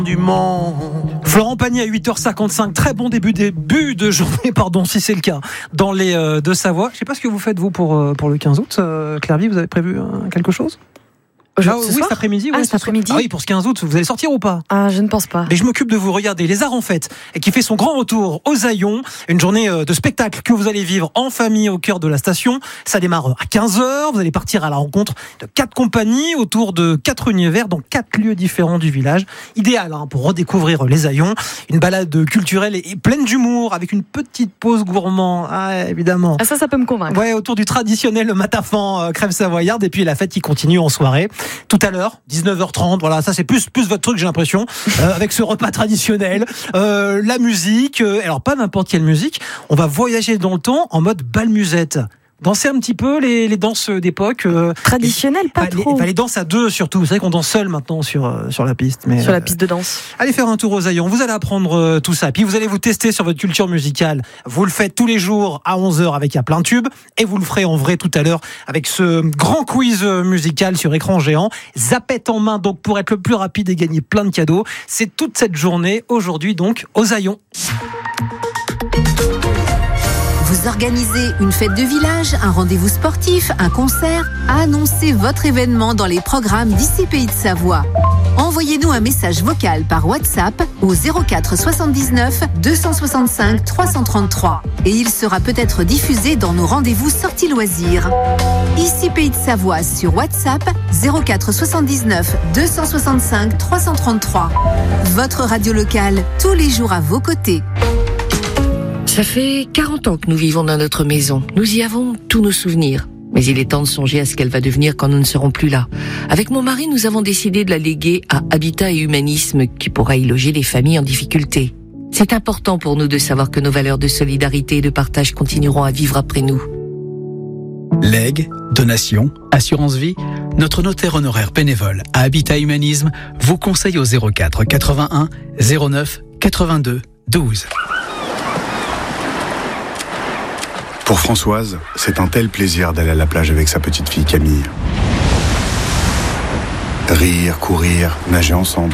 du Mans. Florent Pagny à 8h55, très bon début de journée, si c'est le cas, dans les Deux-Savoie. Je ne sais pas ce que vous faites, vous, pour le 15 août. Clairvy, vous avez prévu quelque chose ? Oui, cet après-midi. Cet après-midi. Ah oui, pour ce 15 août, vous allez sortir ou pas ? Je ne pense pas. Mais je m'occupe de vous. Regardez, Les Arts en Fête, qui fait son grand retour aux Haillons. Une journée de spectacle que vous allez vivre en famille au cœur de la station. Ça démarre à 15h. Vous allez partir à la rencontre de 4 compagnies autour de 4 univers dans 4 lieux différents du village. Idéal pour redécouvrir les Haillons. Une balade culturelle et pleine d'humour avec une petite pause gourmand. Évidemment. Ça peut me convaincre. Ouais, autour du traditionnel matafan crème savoyarde. Et puis la fête qui continue en soirée. Tout à l'heure, 19h30, voilà, ça c'est plus votre truc, j'ai l'impression, avec ce repas traditionnel, la musique, alors pas n'importe quelle musique, on va voyager dans le temps en mode bal musette. Danser un petit peu les danses d'époque. Traditionnelles, pas trop. Les danses à deux surtout. Vous savez qu'on danse seul maintenant sur la piste. Mais, sur la piste de danse. Allez faire un tour aux Haillons. Vous allez apprendre tout ça. Puis vous allez vous tester sur votre culture musicale. Vous le faites tous les jours à 11h avec un plein tube. Et vous le ferez en vrai tout à l'heure avec ce grand quiz musical sur écran géant. Zapette en main donc pour être le plus rapide et gagner plein de cadeaux. C'est toute cette journée aujourd'hui donc aux Haillons. Vous organisez une fête de village, un rendez-vous sportif, un concert, annoncez votre événement dans les programmes d'ici Pays de Savoie. Envoyez-nous un message vocal par WhatsApp au 04 79 265 333 et il sera peut-être diffusé dans nos rendez-vous sorties loisirs. Ici Pays de Savoie sur WhatsApp 04 79 265 333. Votre radio locale, tous les jours à vos côtés. Ça fait 40 ans que nous vivons dans notre maison. Nous y avons tous nos souvenirs. Mais il est temps de songer à ce qu'elle va devenir quand nous ne serons plus là. Avec mon mari, nous avons décidé de la léguer à Habitat et Humanisme, qui pourra y loger les familles en difficulté. C'est important pour nous de savoir que nos valeurs de solidarité et de partage continueront à vivre après nous. Legs, donations, assurance vie, notre notaire honoraire bénévole à Habitat Humanisme vous conseille au 04 81 09 82 12. Pour Françoise, c'est un tel plaisir d'aller à la plage avec sa petite fille Camille. Rire, courir, nager ensemble.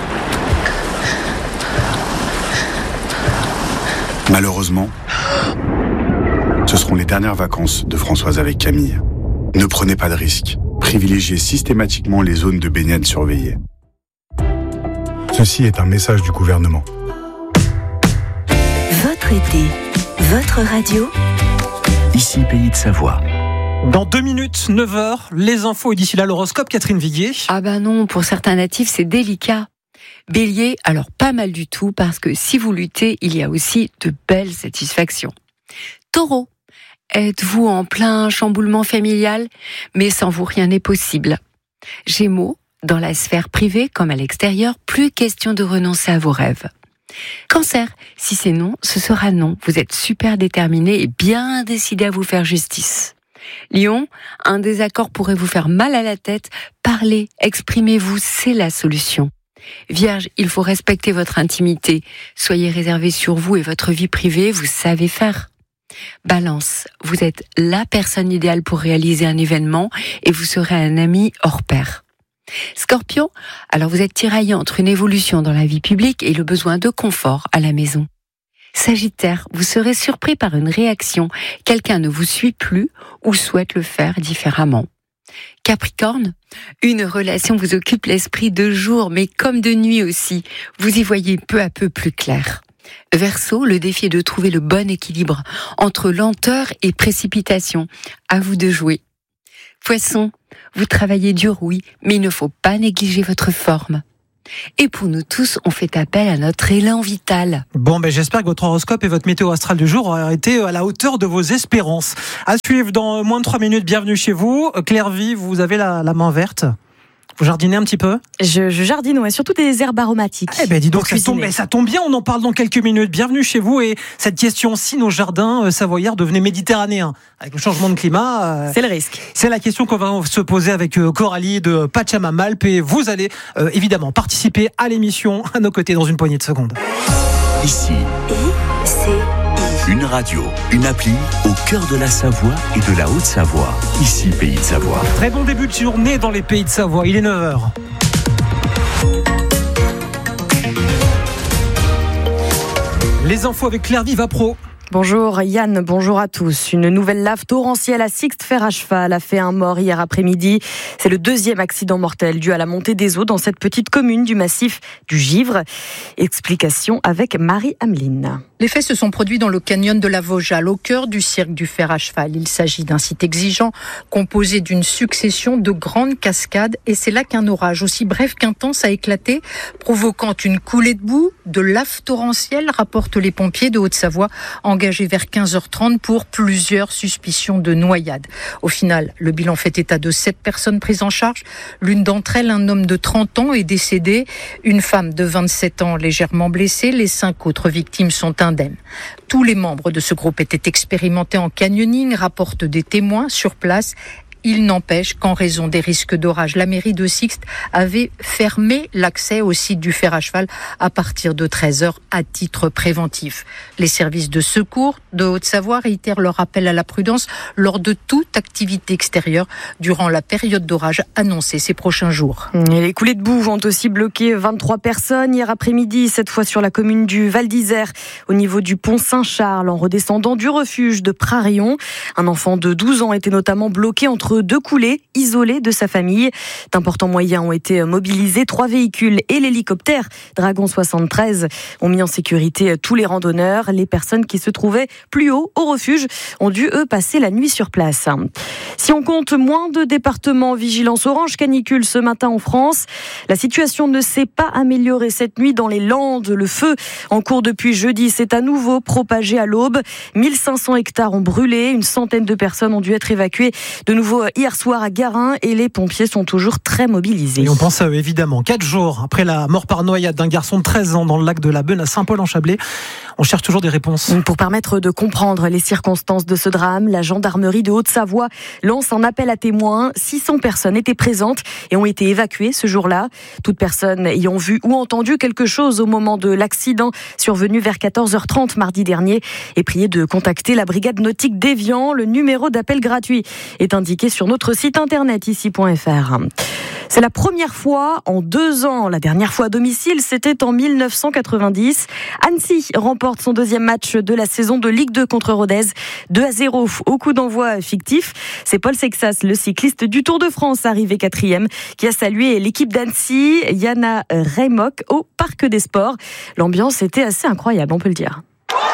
Malheureusement, ce seront les dernières vacances de Françoise avec Camille. Ne prenez pas de risques. Privilégiez systématiquement les zones de baignade surveillées. Ceci est un message du gouvernement. Votre été, votre radio. Ici Pays de Savoie. Dans 2 minutes, 9h, les infos et d'ici là l'horoscope, Catherine Viguier. Non, pour certains natifs c'est délicat. Bélier, alors pas mal du tout parce que si vous luttez, il y a aussi de belles satisfactions. Taureau, êtes-vous en plein chamboulement familial, mais sans vous rien n'est possible. Gémeaux, dans la sphère privée comme à l'extérieur, plus question de renoncer à vos rêves. Cancer, si c'est non, ce sera non. Vous êtes super déterminé et bien décidé à vous faire justice. Lion, un désaccord pourrait vous faire mal à la tête. Parlez, exprimez-vous, c'est la solution. Vierge, il faut respecter votre intimité. Soyez réservé sur vous et votre vie privée, vous savez faire. Balance, vous êtes la personne idéale pour réaliser un événement et vous serez un ami hors pair. Scorpion, alors vous êtes tiraillé entre une évolution dans la vie publique et le besoin de confort à la maison. Sagittaire, vous serez surpris par une réaction. Quelqu'un ne vous suit plus ou souhaite le faire différemment. Capricorne, une relation vous occupe l'esprit de jour, mais comme de nuit aussi. Vous y voyez peu à peu plus clair. Verseau, le défi est de trouver le bon équilibre entre lenteur et précipitation. À vous de jouer. Poisson, vous travaillez dur, oui, mais il ne faut pas négliger votre forme. Et pour nous tous, on fait appel à notre élan vital. J'espère que votre horoscope et votre météo astrale du jour auront été à la hauteur de vos espérances. À suivre dans moins de 3 minutes, bienvenue chez vous. Clairvy, vous avez la main verte. Vous jardinez un petit peu ? Je jardine, ouais, surtout des herbes aromatiques. Dis donc, ça tombe bien, on en parle dans quelques minutes. Bienvenue chez vous. Et cette question, si nos jardins savoyards devenaient méditerranéens, avec le changement de climat... c'est le risque. C'est la question qu'on va se poser avec Coralie de Pachamamalp. Et vous allez évidemment participer à l'émission à nos côtés dans une poignée de secondes. Ici, une radio, une appli au cœur de la Savoie et de la Haute-Savoie. Ici, Pays de Savoie. Très bon début de journée dans les Pays de Savoie. Il est 9h. Les infos avec Claire Vivapro. Bonjour Yann, bonjour à tous. Une nouvelle lave torrentielle à Sixte-Fer à cheval a fait un mort hier après-midi. C'est le deuxième accident mortel dû à la montée des eaux dans cette petite commune du massif du Givre. Explication avec Marie Ameline. Les faits se sont produits dans le canyon de la Vaugeale, au cœur du cirque du fer à cheval. Il s'agit d'un site exigeant, composé d'une succession de grandes cascades. Et c'est là qu'un orage aussi bref qu'intense a éclaté, provoquant une coulée de boue, de lave torrentielle, rapportent les pompiers de Haute-Savoie, engagés vers 15h30 pour plusieurs suspicions de noyade. Au final, le bilan fait état de 7 personnes prises en charge. L'une d'entre elles, un homme de 30 ans, est décédé. Une femme de 27 ans légèrement blessée. Les 5 autres victimes sont indemnes. Tous les membres de ce groupe étaient expérimentés en canyoning, rapportent des témoins sur place. Il n'empêche qu'en raison des risques d'orage, la mairie de Sixte avait fermé l'accès au site du fer à cheval à partir de 13h à titre préventif. Les services de secours de Haute-Savoie réitèrent leur appel à la prudence lors de toute activité extérieure durant la période d'orage annoncée ces prochains jours. Et les coulées de boue ont aussi bloqué 23 personnes hier après-midi, cette fois sur la commune du Val d'Isère, au niveau du pont Saint-Charles, en redescendant du refuge de Prarion. Un enfant de 12 ans était notamment bloqué entre 2 coulées, isolé de sa famille. D'importants moyens ont été mobilisés. 3 véhicules et l'hélicoptère Dragon 73 ont mis en sécurité tous les randonneurs. Les personnes qui se trouvaient plus haut au refuge ont dû, eux, passer la nuit sur place. Si on compte moins de départements vigilance orange canicule ce matin en France, la situation ne s'est pas améliorée cette nuit dans les Landes. Le feu en cours depuis jeudi s'est à nouveau propagé à l'aube. 1500 hectares ont brûlé. Une centaine de personnes ont dû être évacuées de nouveau hier soir à Garin et les pompiers sont toujours très mobilisés. Et on pense à eux évidemment. 4 jours après la mort par noyade d'un garçon de 13 ans dans le lac de la Beune à Saint-Paul-en-Chablais, on cherche toujours des réponses. Pour permettre de comprendre les circonstances de ce drame, la gendarmerie de Haute-Savoie lance un appel à témoins. 600 personnes étaient présentes et ont été évacuées ce jour-là. Toute personne ayant vu ou entendu quelque chose au moment de l'accident survenu vers 14h30 mardi dernier est priée de contacter la brigade nautique d'Évian. Le numéro d'appel gratuit est indiqué sur notre site internet ici.fr. C'est la première fois en 2 ans. La dernière fois à domicile, c'était en 1990. Annecy remporte son 2e match de la saison de Ligue 2 contre Rodez. 2-0 au coup d'envoi fictif. C'est Paul Sexas, le cycliste du Tour de France, arrivé 4e, qui a salué l'équipe d'Annecy, Yana Reymok, au Parc des Sports. L'ambiance était assez incroyable, on peut le dire.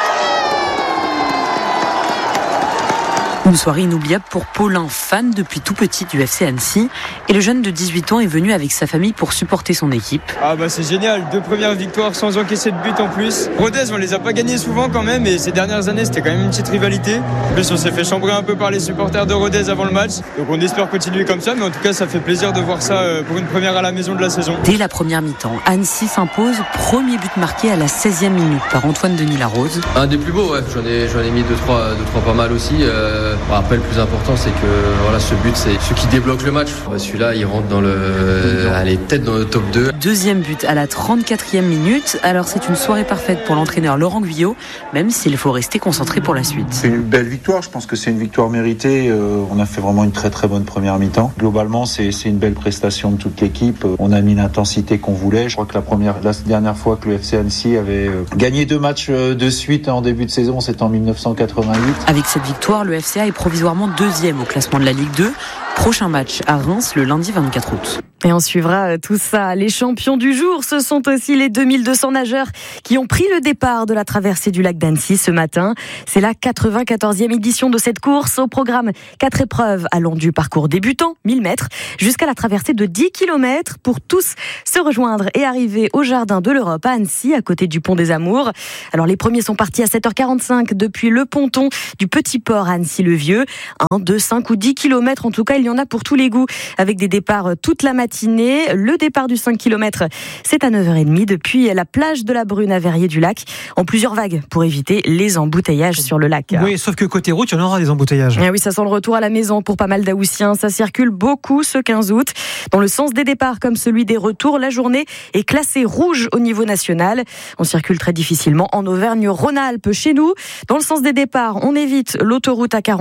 Une soirée inoubliable pour Paulin, fan depuis tout petit du FC Annecy. Et le jeune de 18 ans est venu avec sa famille pour supporter son équipe. C'est génial, 2 premières victoires sans encaisser de but en plus. Rodez, on les a pas gagnés souvent quand même, et ces dernières années c'était quand même une petite rivalité. En plus on s'est fait chambrer un peu par les supporters de Rodez avant le match, donc on espère continuer comme ça, mais en tout cas ça fait plaisir de voir ça pour une première à la maison de la saison. Dès la première mi-temps, Annecy s'impose, premier but marqué à la 16e minute par Antoine Denis Larose. Un des plus beaux, ouais. J'en ai mis 2-3 pas mal aussi. Après le plus important c'est que ce but c'est ce qui débloque le match. Celui-là il rentre dans peut-être dans le top 2. Deuxième but à la 34e minute. Alors c'est une soirée parfaite pour l'entraîneur Laurent Guyot, même s'il faut rester concentré pour la suite. C'est une belle victoire, je pense que c'est une victoire méritée. On a fait vraiment une très très bonne première mi-temps. Globalement c'est une belle prestation de toute l'équipe. On a mis l'intensité qu'on voulait. Je crois que la dernière fois que le FC Annecy avait gagné 2 matchs de suite en début de saison, c'était en 1988. Avec cette victoire, le FCA est provisoirement 2e au classement de la Ligue 2. Prochain match à Reims le lundi 24 août. Et on suivra tout ça. Les champions du jour, ce sont aussi les 2200 nageurs qui ont pris le départ de la traversée du lac d'Annecy ce matin. C'est la 94e édition de cette course. Au programme, 4 épreuves allant du parcours débutant, 1000 mètres, jusqu'à la traversée de 10 km pour tous se rejoindre et arriver au Jardin de l'Europe à Annecy, à côté du Pont des Amours. Alors les premiers sont partis à 7h45 depuis le ponton du Petit Port à Annecy-le-Vieux. 1, 2, 5 ou 10 km, en tout cas, il y en a pour tous les goûts, avec des départs toute la matinée. Le départ du 5 km, c'est à 9h30 depuis la plage de la Brune à Verrier-du-Lac, en plusieurs vagues pour éviter les embouteillages sur le lac. Oui, sauf que côté route, il y en aura des embouteillages. Et oui, ça sent le retour à la maison pour pas mal d'Aoussiens. Ça circule beaucoup ce 15 août. Dans le sens des départs comme celui des retours, la journée est classée rouge au niveau national. On circule très difficilement en Auvergne-Rhône-Alpes. Chez nous, dans le sens des départs, on évite l'autoroute A42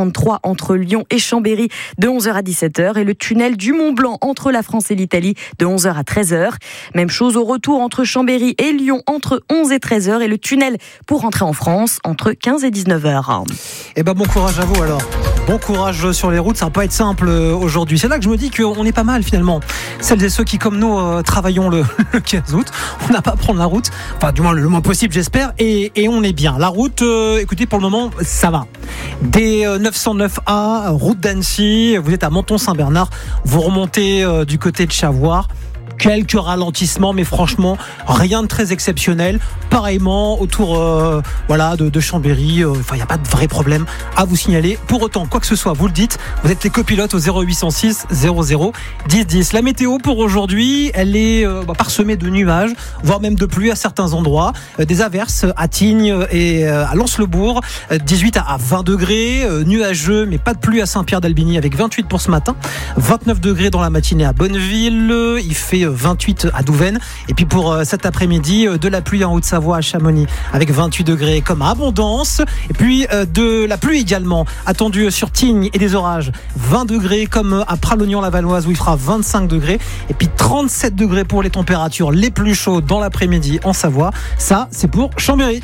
A43 entre Lyon et Chambéry de 11h à 17h et le tunnel du Mont-Blanc entre la France et l'Italie de 11h à 13h. Même chose au retour entre Chambéry et Lyon entre 11 et 13h et le tunnel pour rentrer en France entre 15 et 19h. Eh ben bon courage à vous alors. Bon courage sur les routes, ça va pas être simple aujourd'hui. C'est là que je me dis qu'on est pas mal finalement. Celles et ceux qui comme nous travaillons le 15 août, on n'a pas à prendre la route, enfin du moins le moins possible j'espère, et on est bien. La route, écoutez, pour le moment ça va. Des 909A, route d'Annecy, vous êtes à Menton-Saint-Bernard, vous remontez du côté de Chavoire. Quelques ralentissements, mais franchement, rien de très exceptionnel. Pareillement, autour de Chambéry, il n'y a pas de vrai problème à vous signaler. Pour autant, quoi que ce soit, vous le dites, vous êtes les copilotes au 0806 00 10 10. La météo pour aujourd'hui, elle est parsemée de nuages, voire même de pluie à certains endroits. Des averses à Tignes et à Lens-le-Bourg, 18 à 20 degrés, nuageux, mais pas de pluie à Saint-Pierre-d'Albigny avec 28 pour ce matin, 29 degrés dans la matinée à Bonneville, il fait 28 à Douvaine, et puis pour cet après-midi de la pluie en Haute-Savoie à Chamonix avec 28 degrés comme à Abondance, et puis de la pluie également attendue sur Tignes et des orages, 20 degrés comme à Pralognan-la-Valoise où il fera 25 degrés, et puis 37 degrés pour les températures les plus chaudes dans l'après-midi en Savoie. Ça c'est pour Chambéry.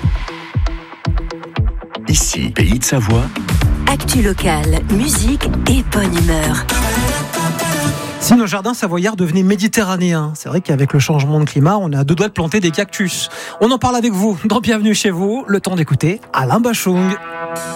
Ici Pays de Savoie. Actu locale, musique et bonne humeur. Si nos jardins savoyards devenaient méditerranéens, c'est vrai qu'avec le changement de climat, on est à deux doigts de planter des cactus. On en parle avec vous dans Bienvenue chez vous, le temps d'écouter Alain Bachung.